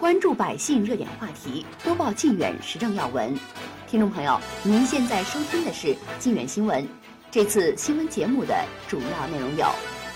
关注百姓热点话题，播报靖远时政要闻。听众朋友，您现在收听的是靖远新闻。这次新闻节目的主要内容有：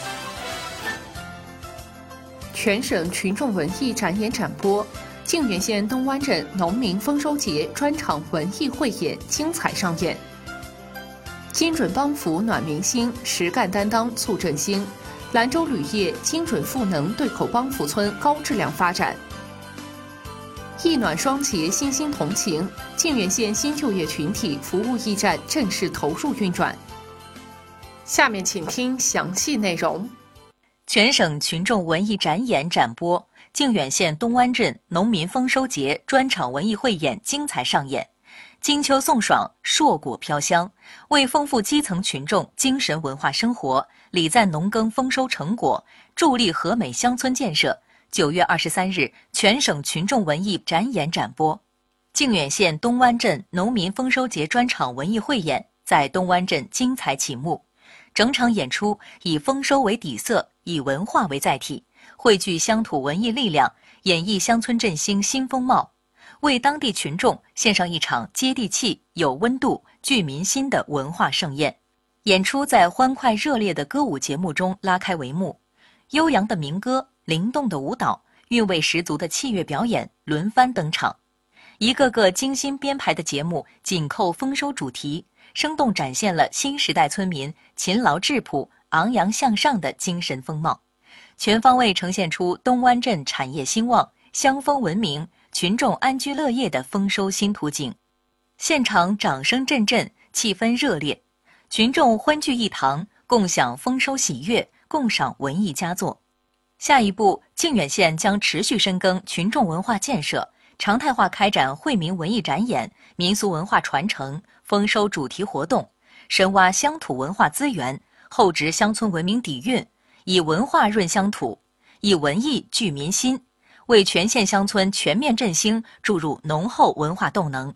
全省群众文艺展演展播，靖远县东湾镇农民丰收节专场文艺汇演精彩上演。精准帮扶暖民心，实干担当促振兴。兰州铝业精准赋能对口帮扶村高质量发展。一暖双节，心心同情，靖远县新就业群体服务驿站正式投入运转。下面请听详细内容。 全省群众文艺展演展播，靖远县东湾镇农民丰收节专场文艺汇演精彩上演。金秋送爽，硕果飘香，为丰富基层群众精神文化生活，礼赞农耕丰收成果，助力和美乡村建设。9月23日，全省群众文艺展演展播。靖远县东湾镇农民丰收节专场文艺汇演在东湾镇精彩启幕。整场演出以丰收为底色，以文化为载体，汇聚乡土文艺力量，演绎乡村振兴新风貌，为当地群众献上一场接地气、有温度、聚民心的文化盛宴。演出在欢快热烈的歌舞节目中拉开帷幕，悠扬的民歌、灵动的舞蹈、韵味十足的器乐表演轮番登场，一个个精心编排的节目紧扣丰收主题，生动展现了新时代村民勤劳质朴、昂扬向上的精神风貌，全方位呈现出东湾镇产业兴旺、乡风文明、群众安居乐业的丰收新图景。现场掌声阵阵，气氛热烈，群众欢聚一堂，共享丰收喜悦，共赏文艺佳作。下一步，靖远县将持续深耕群众文化建设，常态化开展惠民文艺展演、民俗文化传承、丰收主题活动，深挖乡土文化资源，厚植乡村文明底蕴，以文化润乡土，以文艺聚民心，为全县乡村全面振兴注入浓厚文化动能。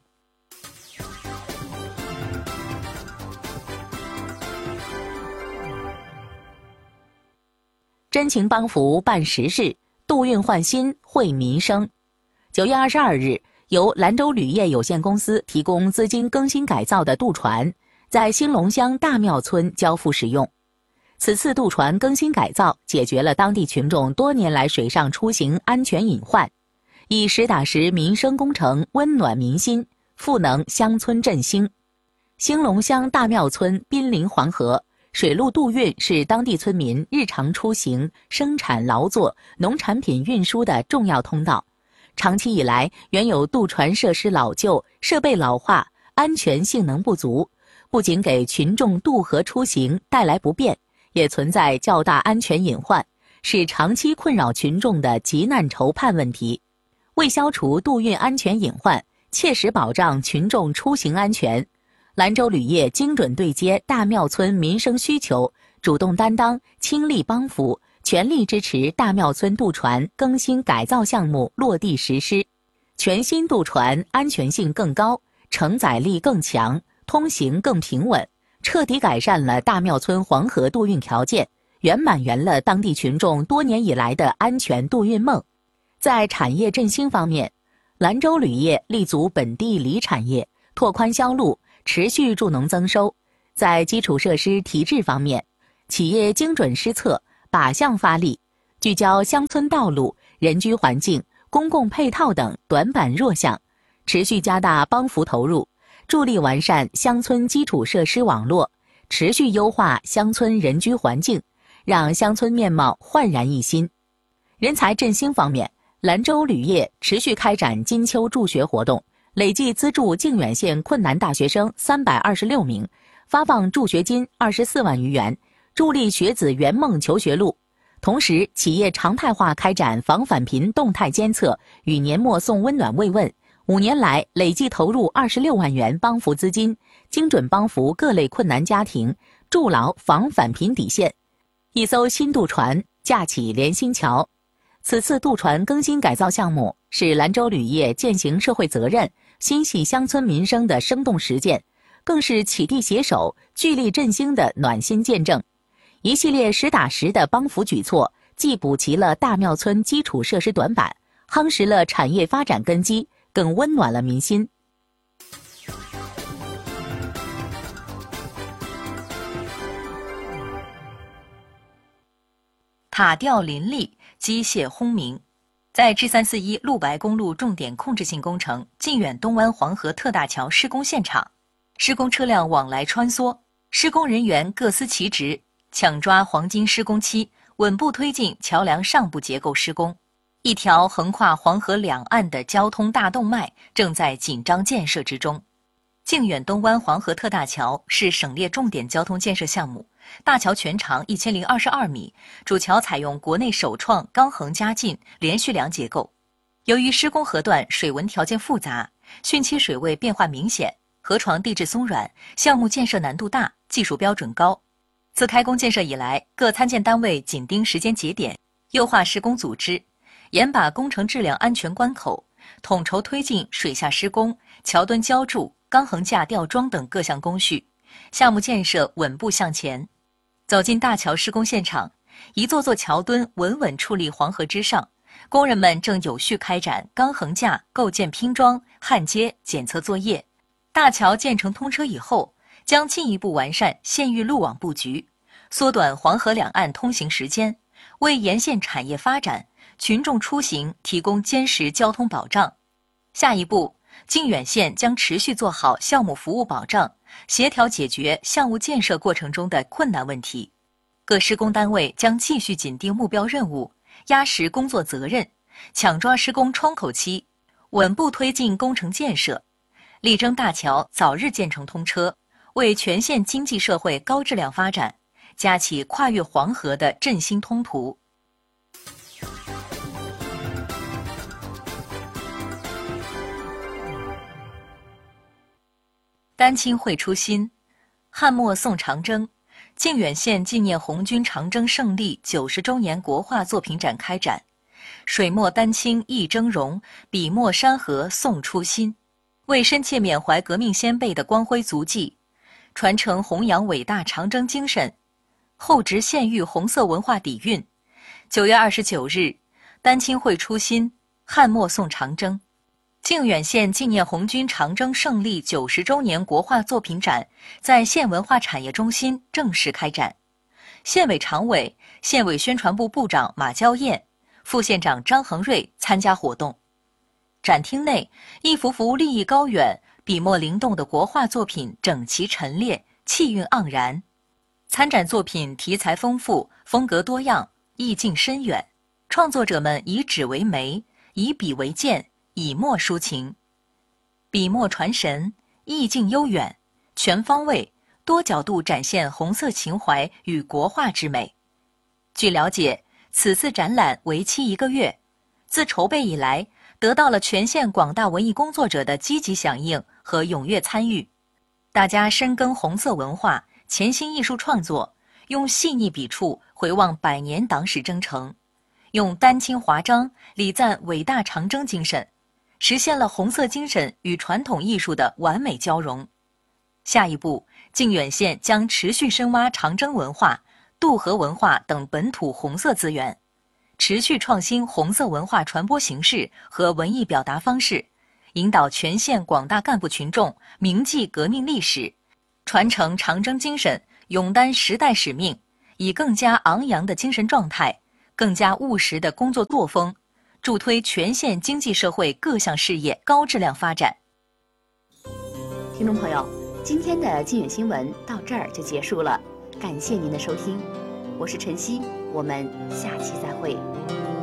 真情帮扶办实事，度运换新惠民生。9月22日，由兰州铝业有限公司提供资金更新改造的渡船，在兴隆乡大庙村交付使用。此次渡船更新改造解决了当地群众多年来水上出行安全隐患，以实打实民生工程温暖民心，赋能乡村振兴。兴隆乡大庙村濒临黄河，水路渡运是当地村民日常出行、生产劳作、农产品运输的重要通道。长期以来，原有渡船设施老旧、设备老化、安全性能不足，不仅给群众渡河出行带来不便，也存在较大安全隐患，是长期困扰群众的急难愁盼问题。为消除渡运安全隐患，切实保障群众出行安全，兰州铝业精准对接大庙村民生需求，主动担当，倾力帮扶，全力支持大庙村渡船更新改造项目落地实施。全新渡船安全性更高，承载力更强，通行更平稳，彻底改善了大庙村黄河渡运条件，圆满圆了当地群众多年以来的安全渡运梦。在产业振兴方面，兰州铝业立足本地锂产业，拓宽销路，持续助农增收。在基础设施提质方面，企业精准施策，靶向发力，聚焦乡村道路、人居环境、公共配套等短板弱项，持续加大帮扶投入，助力完善乡村基础设施网络，持续优化乡村人居环境，让乡村面貌焕然一新。人才振兴方面，兰州铝业持续开展金秋助学活动，累计资助靖远县困难大学生326名，发放助学金24万余元，助力学子圆梦求学路。同时，企业常态化开展防返贫动态监测与年末送温暖慰问，5年来累计投入26万元帮扶资金，精准帮扶各类困难家庭，筑牢防返贫底线。一艘新渡船架起连心桥。此次渡船更新改造项目是兰州铝业践行社会责任、心系乡村民生的生动实践，更是启地携手、聚力振兴的暖心见证。一系列实打实的帮扶举措，既补齐了大庙村基础设施短板， 夯实了产业发展根基，更温暖了民心。 塔吊林立，机械轰鸣。在 G341 陆白公路重点控制性工程靖远东湾黄河特大桥施工现场，施工车辆往来穿梭，施工人员各司其职，抢抓黄金施工期，稳步推进桥梁上部结构施工。一条横跨黄河两岸的交通大动脉正在紧张建设之中。靖远东湾黄河特大桥是省列重点交通建设项目，大桥全长1022米，主桥采用国内首创钢横加劲连续梁结构。由于施工河段水文条件复杂，汛期水位变化明显，河床地质松软，项目建设难度大，技术标准高。自开工建设以来，各参建单位紧盯时间节点，优化施工组织，严把工程质量安全关口，统筹推进水下施工、桥墩浇筑、钢横架吊装等各项工序，项目建设稳步向前。走进大桥施工现场，一座座桥墩稳稳矗立黄河之上，工人们正有序开展钢横架构件拼装、焊接、检测作业。大桥建成通车以后，将进一步完善县域路网布局，缩短黄河两岸通行时间，为沿线产业发展、群众出行提供坚实交通保障。下一步，靖远县将持续做好项目服务保障，协调解决项目建设过程中的困难问题。各施工单位将继续紧盯目标任务，压实工作责任，抢抓施工窗口期，稳步推进工程建设，力争大桥早日建成通车，为全县经济社会高质量发展架起跨越黄河的振兴通途。丹青会出新，汉末宋长征，靖远县纪念红军长征胜利90周年国画作品展开展。水墨丹青一峥嵘，笔墨山河宋初心。为深切缅怀革命先辈的光辉足迹，传承弘扬伟大长征精神，厚植县域红色文化底蕴。9月29日，丹青会出新，汉末宋长征。靖远县纪念红军长征胜利90周年国画作品展在县文化产业中心正式开展。县委常委、县委宣传部部长马娇燕、副县长张恒瑞参加活动。展厅内，一幅幅立意高远、笔墨灵动的国画作品整齐陈列，气韵盎然。参展作品题材丰富，风格多样，意境深远。创作者们以纸为媒，以笔为剑，以墨抒情，笔墨传神，意境悠远，全方位、多角度展现红色情怀与国画之美。据了解，此次展览为期1个月，自筹备以来，得到了全县广大文艺工作者的积极响应和踊跃参与。大家深耕红色文化，潜心艺术创作，用细腻笔触回望100年党史征程，用丹青华章礼赞伟大长征精神，实现了红色精神与传统艺术的完美交融。下一步，靖远县将持续深挖长征文化、渡河文化等本土红色资源，持续创新红色文化传播形式和文艺表达方式，引导全县广大干部群众铭记革命历史，传承长征精神，勇担时代使命，以更加昂扬的精神状态、更加务实的工作作风，助推全县经济社会各项事业高质量发展。 听众朋友，今天的靖远新闻到这儿就结束了，感谢您的收听，我是晨曦，我们下期再会。